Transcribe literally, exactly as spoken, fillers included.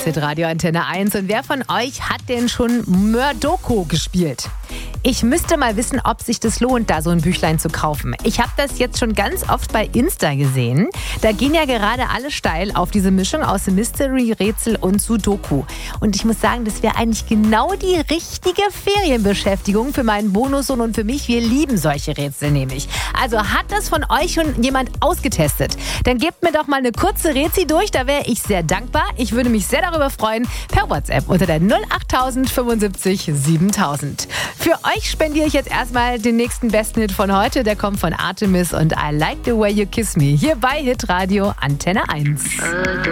Hitradio Antenne eins. Und wer von euch hat denn schon Mördoko gespielt? Ich müsste mal wissen, ob sich das lohnt, da so ein Büchlein zu kaufen. Ich habe das jetzt schon ganz oft bei Insta gesehen. Da gehen ja gerade alle steil auf diese Mischung aus Mystery, Rätsel und Sudoku. Und ich muss sagen, das wäre eigentlich genau die richtige Ferienbeschäftigung für meinen Bonussohn und für mich. Wir lieben solche Rätsel nämlich. Also hat das von euch schon jemand ausgetestet? Dann gebt mir doch mal eine kurze Rätsel durch, da wäre ich sehr dankbar. Ich würde mich sehr darüber freuen, per WhatsApp unter der null acht tausend fünfundsiebzig siebentausend. Für euch spendiere ich jetzt erstmal den nächsten besten Hit von heute. Der kommt von Artemis und I Like the Way You Kiss Me. Hier bei Hitradio Antenne eins.